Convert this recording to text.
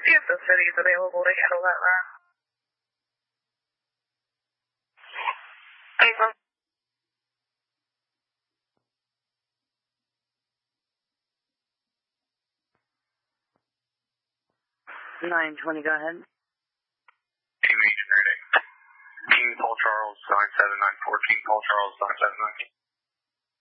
see if the city's available to handle that route. Thanks, 920, go ahead. Team Agent ready. King Paul Charles, 97914, Paul Charles, 979.